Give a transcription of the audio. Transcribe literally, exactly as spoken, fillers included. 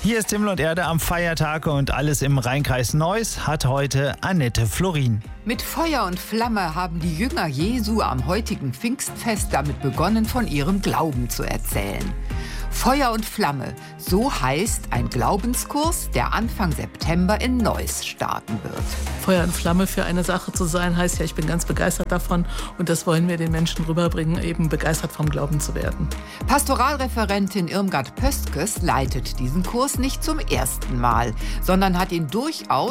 Hier ist Himmel und Erde am Feiertag und alles im Rheinkreis Neuss hat heute Annette Florin. Mit Feuer und Flamme haben die Jünger Jesu am heutigen Pfingstfest damit begonnen, von ihrem Glauben zu erzählen. Feuer und Flamme, so heißt ein Glaubenskurs, der Anfang September in Neuss starten wird. Feuer und Flamme für eine Sache zu sein, heißt ja, ich bin ganz begeistert davon und das wollen wir den Menschen rüberbringen, eben begeistert vom Glauben zu werden. Pastoralreferentin Irmgard Pöskes leitet diesen Kurs nicht zum ersten Mal, sondern hat ihn durchaus